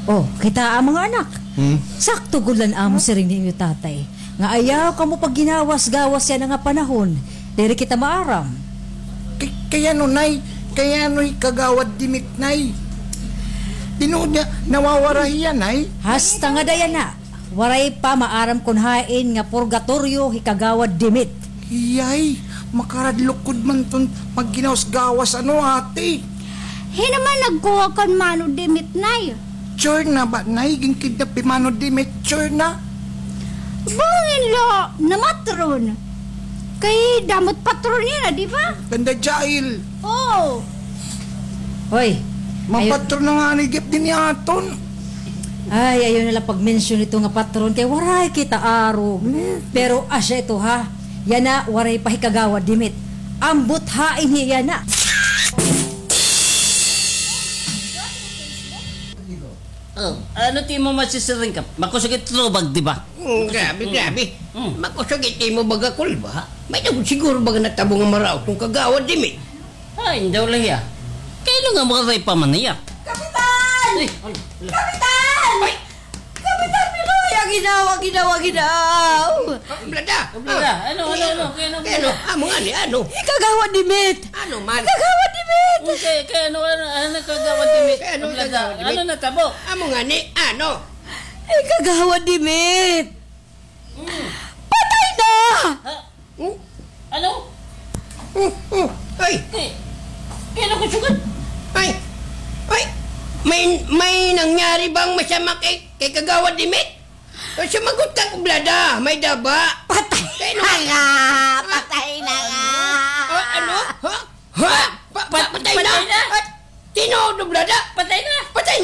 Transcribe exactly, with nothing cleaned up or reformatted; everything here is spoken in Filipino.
Oh, kita ang mga anak. Hmm? Sakto gulan amo si rin ninyo tatay. Nga ayaw ka mo pag ginawas-gawas yan nga panahon. Diri kita maaram. K- kaya no, nay, kaya no kagawad dimit, nay. Tinood niya, nawawarahiyan, nay. Hasta nga dayan na. Waray pa maaram kun hain nga purgatorio hikagawad dimit. Iyay, makaradlukod man ton magginawas-gawas ano, ate. Hinaman nagkuha kan mano dimit, nay. Sure na ba, nay? Ginkidnap mano dimit, sure na? Bungin lo, namatron. Kay damot patron niya, di ba? Ganda jail. Oo. Hoy, Mapatro na nga ni Gip din yaton. ay, ayaw nila pag-mention ito nga patron kay waray kita aro. Pero asya ito ha, yan na waray pa hikagawad dimit. Ambot hain hiya na. Oh, ano ti mo masisiring ka? Makusagit lubag, di ba? Mm, grabe, grabe. Mm. Makusagit mo baga kul ba? May nagun siguro baga natabong ang maraw kung kagawad dimi. Ay, hindi wala hiya. Kailan nga mga pa man niya? Kapitan! Ay, ay, ala. Kapitan! Kapitan Piloy! Ang ginawa, ginawa, ginaw! Oh, blada. Blada, ano, ano, ano? Kaya ano, Kaya ano? Amo nga ni ano? Hikagawad dimit! Ano man? Hikagawad dimit! Okay, kaya ano, ano, ano kagawad dimit? Kaya ano Blada, kagawad dimit? ano natabo? Amo nga ni ano? Hikagawad dimit! Mm. Patay na! Ha? Hmm? Ano? Hmm, hmm. Ay, Eh, kaya ano kusugat? ay, ay. May, may nangyari bang masama kay, kay kagawad dimit? O sumagot ka ko, blada. May daba. Patay Kaya ano? na nga! Patay na nga! Ah, ano? Ha? Ha? Pa, pa, patay, Patay na? na? At, tinood, blada. Patay na! Patay